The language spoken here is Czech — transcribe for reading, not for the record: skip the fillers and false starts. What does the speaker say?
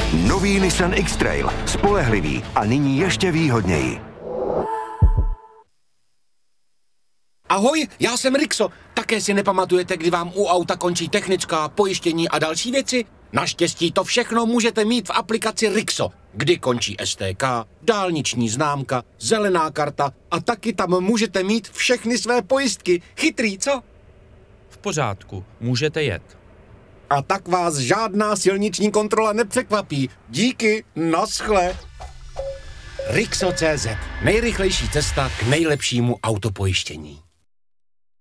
Nový Nissan X-Trail. Spolehlivý a nyní ještě výhodněji. Ahoj, já jsem Rixo. Také si nepamatujete, kdy vám u auta končí technická, pojištění a další věci? Naštěstí to všechno můžete mít v aplikaci Rixo, kdy končí STK, dálniční známka, zelená karta a taky tam můžete mít všechny své pojistky. Chytrý, co? V pořádku, můžete jet. A tak vás žádná silniční kontrola nepřekvapí. Díky, naschle. Rixo.cz. Nejrychlejší cesta k nejlepšímu autopojištění.